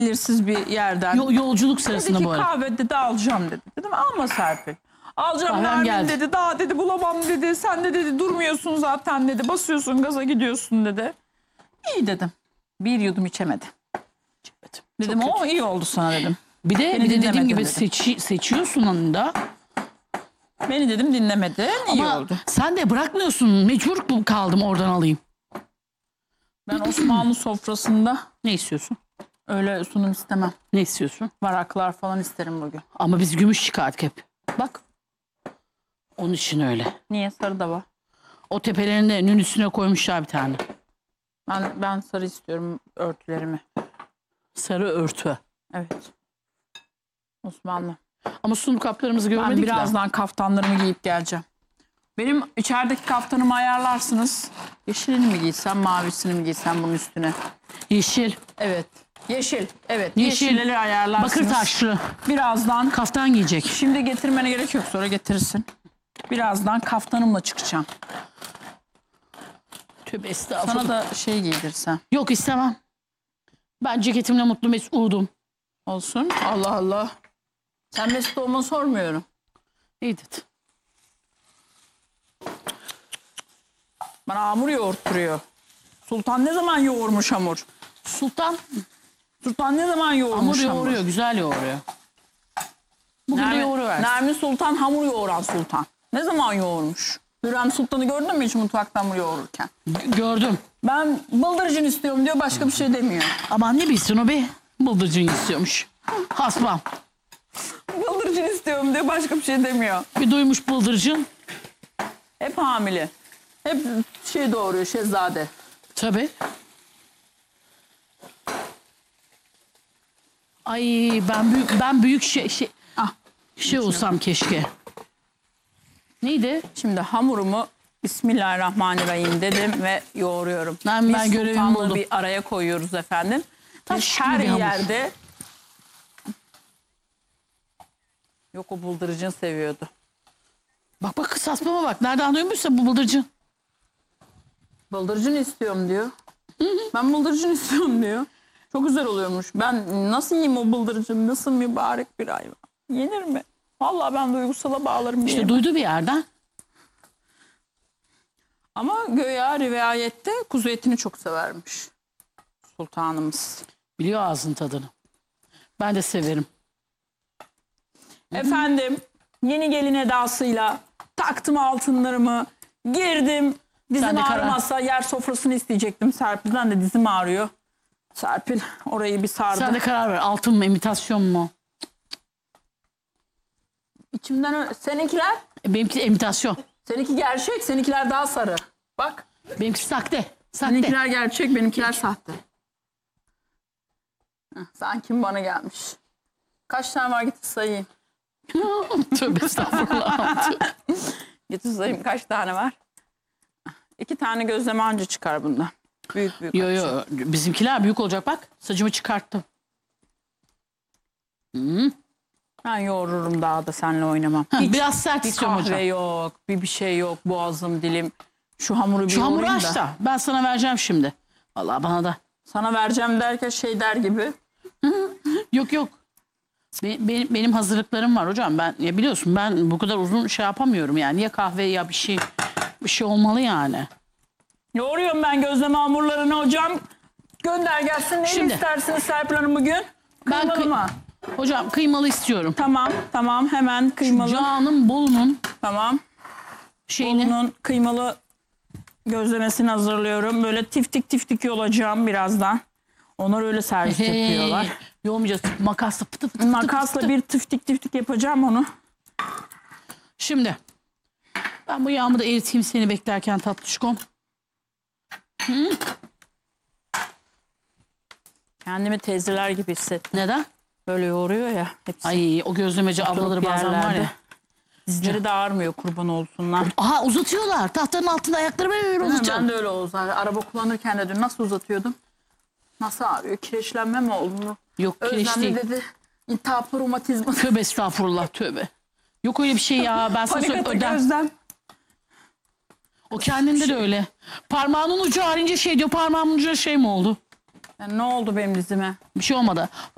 belirsiz bir yerden. Yolculuk sırasında Dedi bu ki arada. kahve dedi alacağım dedi. Dedim alma Serpil. Alacağım Kahvem Nermin geldi. dedi. Daha dedi bulamam dedi. Sen de dedi durmuyorsun zaten dedi. Basıyorsun gaza gidiyorsun dedi. İyi dedim. Bir yudum içemedi. Evet, Dedim çok o kötü. iyi oldu sana dedim. Bir de dediğim dinlemedin gibi dedim. seçiyorsun onu da. Beni dedim dinlemedin. İyi Ama oldu. sen de bırakmıyorsun. Mecbur kaldım oradan alayım. Ben Osmanlı sofrasında Ne istiyorsun? öyle sunum istemem. Ne istiyorsun? Varaklar falan isterim bugün. Ama biz gümüş çıkarttık hep. Bak. Onun için öyle. Niye? Sarı da var. O tepelerinde üstüne koymuşlar bir tane. Ben sarı istiyorum örtülerimi. Sarı örtü. Evet. Osmanlı. Ama sunum kaplarımızı Ben görmedik de. birazdan kaftanlarımı giyip geleceğim. Benim içerideki kaftanımı ayarlarsınız. Yeşilini mi giysem, mavisini mi giysem bunun üstüne? Yeşil. Evet. Yeşil. Evet. Yeşil. Yeşilleri ayarlarsınız. Bakır taşlı. Birazdan. Kaftan giyecek. Şimdi getirmene gerek yok. Sonra getirirsin. Birazdan kaftanımla çıkacağım. Tövbe estağfurullah. Sana da şey giydirsem. Yok istemem. Ben ceketimle mutlu mesudum. Olsun. Allah Allah. Sen mesut olmanı sormuyorum. İyi dedi. Bana hamur yoğurtturuyor. Sultan ne zaman yoğurmuş hamur? Sultan Sultan ne zaman hamur yoğurmuş hamur? yoğuruyor. Güzel yoğuruyor. Bugün de yoğuruversin. Nermin Sultan hamur yoğuran sultan. Ne zaman yoğurmuş? Hürrem Sultan'ı gördün mü hiç mutfakta hamur yoğururken? Gördüm. Ben bıldırcın istiyorum diyor, başka bir şey demiyor. Aman ne bilsin o be. Bıldırcın istiyormuş. Hasbam. Bıldırcın istiyorum diyor, başka bir şey demiyor. Bir duymuş bıldırcın. Hep hamile. Hep şey doğuruyor, şehzade. Tabii. Ay ben büyük Ah, şey olsam keşke. Neydi? şimdi hamurumu Bismillahirrahmanirrahim dedim ve yoğuruyorum. Ben Biz görevimi sultanlığı buldum. bir araya koyuyoruz efendim. Biz Taş gibi her bir hamur. yerde... Yok, o bıldırcın seviyordu. Bak bak saspama bak. Nereden duymuşsa bu bıldırcın. Bıldırcın istiyorum diyor. Ben bıldırcın istiyorum diyor. Çok güzel oluyormuş. Ben nasıl yiyeyim o bıldırcın? Nasıl mübarek bir hayvan? Yenir mi? Vallahi ben duygusala bağlarım diye. İşte duydu bir yerden. Ama göya rivayette kuzu etini çok severmiş sultanımız. Biliyor ağzın tadını. Ben de severim. Efendim, yeni gelin edasıyla taktım altınlarımı, girdim. Sen Dizim de karar. ağrımazsa yer sofrasını isteyecektim Serpil'den de dizim ağrıyor. Serpil orayı bir sardı. Sen de karar ver. Altın mı imitasyon mu? İçimden seninkiler? Benimki imitasyon. Seninki gerçek, seninkiler daha sarı. Bak, Benimki sahte. seninkiler gerçek, benimkiler sahte. Heh, sanki bana gelmiş. Kaç tane var, git sayayım. Tövbe estağfurullah. Git sayayım kaç tane var. 2 tane gözleme anca çıkar bundan. Büyük büyük. Yo bizimkiler büyük olacak bak. Saçımı çıkarttım. Ben yoğururum, daha da seninle oynamam. Ha, Hiç biraz sert bir istiyorum kahve hocam. yok, bir şey yok, boğazım dilim. Şu hamuru bir Şu hamuru yoğurayım aç da. da. Ben sana vereceğim şimdi. Vallahi bana da. Sana vereceğim derken şey der gibi. Yok. Benim hazırlıklarım var hocam. Ben ya biliyorsun ben bu kadar uzun şey yapamıyorum yani. Ya kahve ya bir şey olmalı yani. Yoğuruyorum ben gözleme hamurlarını hocam. Gönder gelsin. Neyi Şimdi. istersiniz Serpil Hanım bugün? Ben Kıymalı mı? Hocam kıymalı istiyorum. Tamam hemen kıymalı. Canım Bolu'nun Tamam. şeyini. Bunun kıymalı gözlemesini hazırlıyorum. Böyle tiftik yolacağım birazdan. Onlar öyle servis yapıyorlar. Yoğmayacağız. Makasla pıtı pıtı Makasla bir tiftik yapacağım onu. Şimdi ben bu yağımı da eriteyim seni beklerken tatlışkom. Kendimi teyzeler gibi hissettim. Neden? Böyle yoğuruyor ya hepsi. Ay o gözlemeci ablaları bazen var yerlerde. ya. Dizleri de ağrımıyor, kurban olsunlar. Aha uzatıyorlar. Tahtanın altında ayakları böyle Ben uzatıyor. de öyle uzar. Araba kullanırken de dün nasıl uzatıyordum? Nasıl ağrıyor? Kireçlenme mi oldu? Yok kireç Özlem değil. de dedi. İltihaplı romatizma. Tövbe estağfurullah tövbe. Yok öyle bir şey ya. Ben sana Panik söyleyeyim. atak Ödem. Özlem. O kendinde de öyle. Parmağının ucu ağrınca şey diyor. Parmağımın ucu şey mi oldu? Yani ne oldu benim dizime? Bir şey olmadı.